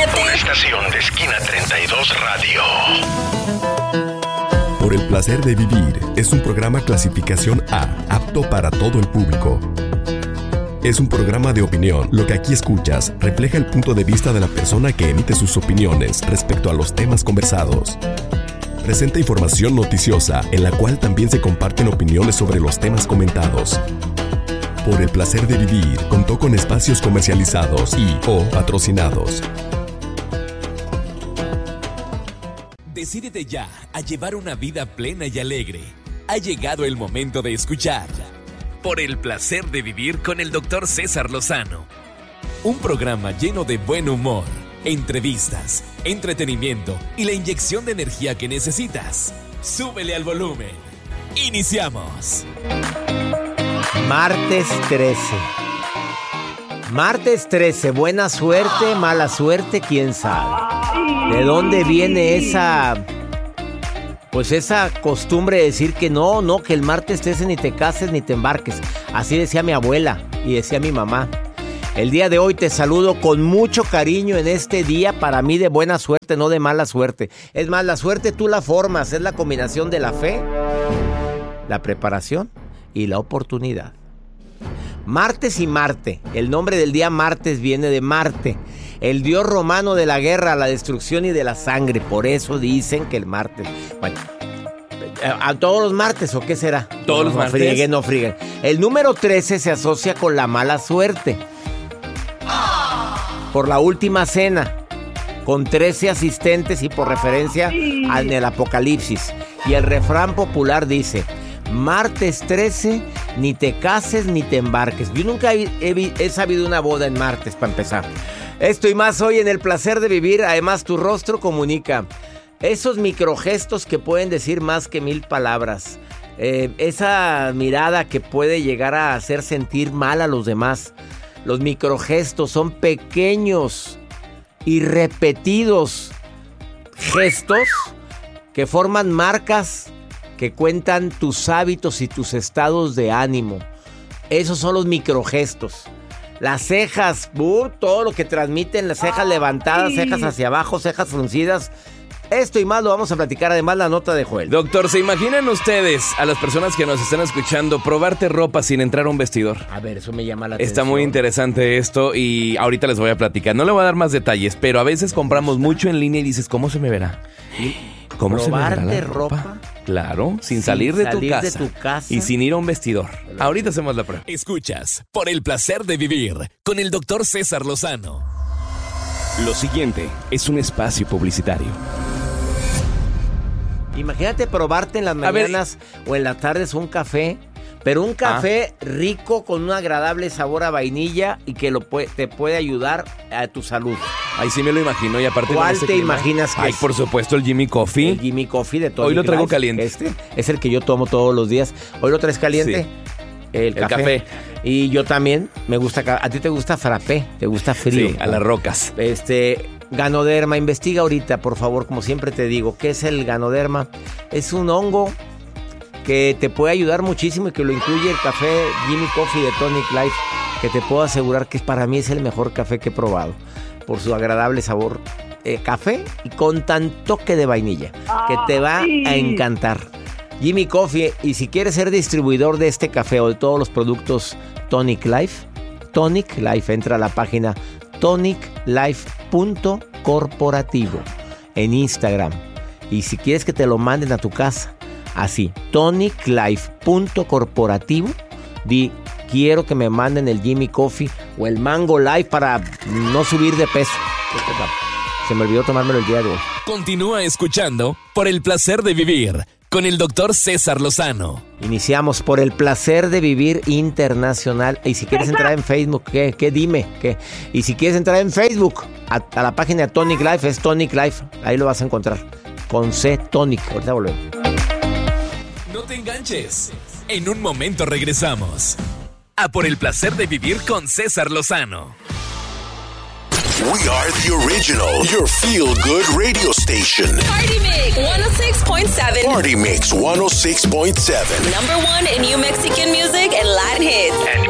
Una estación de Esquina 32 Radio. Por el placer de vivir es un programa clasificación A, apto para todo el público. Es un programa de opinión. Lo que aquí escuchas refleja el punto de vista de la persona que emite sus opiniones respecto a los temas conversados. Presenta información noticiosa en la cual también se comparten opiniones sobre los temas comentados. Por el placer de vivir contó con espacios comercializados y o patrocinados. Decídete ya a llevar una vida plena y alegre. Ha llegado el momento de escuchar Por el placer de vivir con el Dr. César Lozano. Un programa lleno de buen humor, entrevistas, entretenimiento y la inyección de energía que necesitas. Súbele al volumen. Iniciamos. Martes 13. Martes 13. Buena suerte, mala suerte, quién sabe. ¿De dónde viene esa costumbre de decir que no, que el martes 13 ni te cases ni te embarques? Así decía mi abuela y decía mi mamá. El día de hoy te saludo con mucho cariño en este día para mí de buena suerte, no de mala suerte. Es más, la suerte tú la formas, es la combinación de la fe, la preparación y la oportunidad. Martes y Marte. El nombre del día martes viene de Marte, el dios romano de la guerra, la destrucción y de la sangre. Por eso dicen que el martes... Bueno, ¿a todos los martes o qué será? Todos los martes. No frieguen. El número 13 se asocia con la mala suerte. Por la última cena, con 13 asistentes y por referencia al del Apocalipsis. Y el refrán popular dice: martes 13, ni te cases ni te embarques. Yo nunca he sabido una boda en martes, para empezar. Esto y más hoy en El Placer de Vivir. Además, tu rostro comunica. Esos microgestos que pueden decir más que 1000 palabras. Esa mirada que puede llegar a hacer sentir mal a los demás. Los microgestos son pequeños y repetidos gestos que forman marcas que cuentan tus hábitos y tus estados de ánimo. Esos son los microgestos. Las cejas, todo lo que transmiten, las cejas levantadas, cejas hacia abajo, cejas fruncidas. Esto y más lo vamos a platicar, además la nota de Joel. Doctor, ¿se imaginan ustedes, a las personas que nos están escuchando, probarte ropa sin entrar a un vestidor? A ver, eso me llama la atención. Está muy interesante esto y ahorita les voy a platicar. No le voy a dar más detalles, pero a veces compramos mucho en línea y dices, ¿cómo se me verá? ¿Cómo se me verá la ropa? Claro, sin salir de tu casa y sin ir a un vestidor. Ahorita hacemos la prueba. Escuchas Por el Placer de Vivir con el Dr. César Lozano. Lo siguiente es un espacio publicitario. Imagínate probarte en las mañanas o en las tardes un café, pero un café rico con un agradable sabor a vainilla y que te puede ayudar a tu salud. Ahí sí me lo imagino y aparte... ¿Cuál te imaginas que es? Ay, por supuesto, el Jimmy Coffee. El Jimmy Coffee de todo. Hoy lo traigo caliente. Este es el que yo tomo todos los días. ¿Hoy lo traes caliente? Sí. El café. Y yo también me gusta... ¿A ti te gusta frappé? ¿Te gusta frío? Sí, a las rocas. Ganoderma, investiga ahorita, por favor, como siempre te digo, ¿qué es el Ganoderma? Es un hongo que te puede ayudar muchísimo y que lo incluye el café Jimmy Coffee de Tonic Life, que te puedo asegurar que para mí es el mejor café que he probado, por su agradable sabor café y con tan toque de vainilla, que te va a encantar. Jimmy Coffee, y si quieres ser distribuidor de este café o de todos los productos Tonic Life, entra a la página toniclife.corporativo en Instagram. Y si quieres que te lo manden a tu casa, así, toniclife.corporativo, di, quiero que me manden el Jimmy Coffee o el Mango Life para no subir de peso. Se me olvidó tomármelo el día de hoy. Continúa escuchando Por el Placer de Vivir con el Dr. César Lozano. Iniciamos Por el Placer de Vivir Internacional. Y si quieres entrar en Facebook, dime. Y si quieres entrar en Facebook, a la página de Tonic Life, es Tonic Life. Ahí lo vas a encontrar. Con C, Tonic. Ahorita volvemos. No te enganches. En un momento regresamos a Por el Placer de Vivir con César Lozano. We are the original, your feel-good radio station. Party Mix 106.7. Party Mix 106.7. Number one in New Mexican music and Latin hits. And